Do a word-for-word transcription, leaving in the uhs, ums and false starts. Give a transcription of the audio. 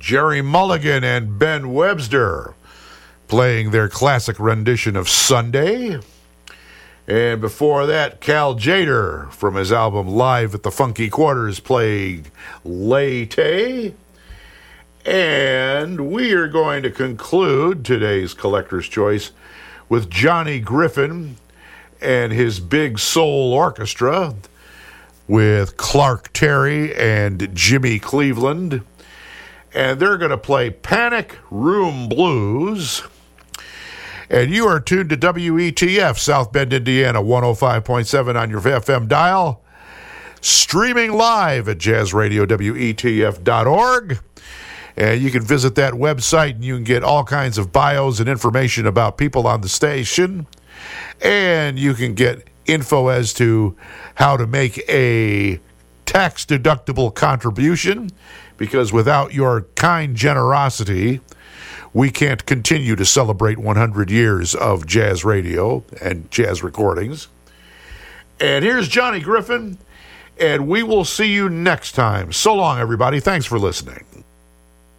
Jerry Mulligan and Ben Webster playing their classic rendition of Sunday. And before that, Cal Tjader from his album Live at the Funky Quarters playing Lay-Tay. And we are going to conclude today's Collector's Choice with Johnny Griffin and his Big Soul Orchestra with Clark Terry and Jimmy Cleveland. And they're going to play Panic Room Blues. And you are tuned to W E T F, South Bend, Indiana, one oh five point seven on your F M dial. Streaming live at jazz radio W E T F dot org. And you can visit that website and you can get all kinds of bios and information about people on the station. And you can get info as to how to make a tax-deductible contribution, because without your kind generosity, we can't continue to celebrate one hundred years of jazz radio and jazz recordings. And here's Johnny Griffin, and we will see you next time. So long, everybody. Thanks for listening.